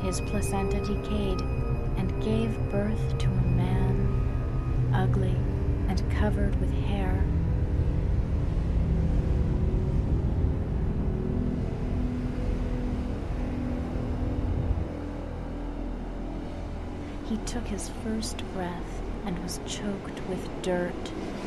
His placenta decayed and gave birth to a man, ugly and covered with hair. He took his first breath and was choked with dirt